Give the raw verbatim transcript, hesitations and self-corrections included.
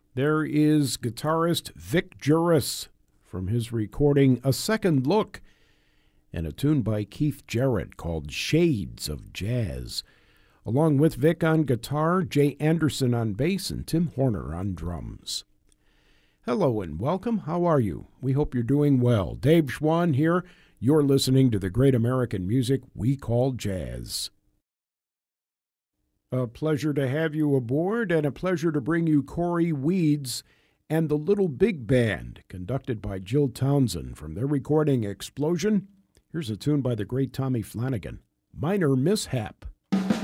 There is guitarist Vic Juris from his recording A Second Look, and a tune by Keith Jarrett called Shades of Jazz. Along with Vic on guitar, Jay Anderson on bass, and Tim Horner on drums. Hello and welcome. How are you? We hope you're doing well. Dave Schwann here. You're listening to the great American music we call jazz. A pleasure to have you aboard, and a pleasure to bring you Cory Weeds and the Little Big Band, conducted by Jill Townsend from their recording Explosion. Here's a tune by the great Tommy Flanagan, Minor Mishap.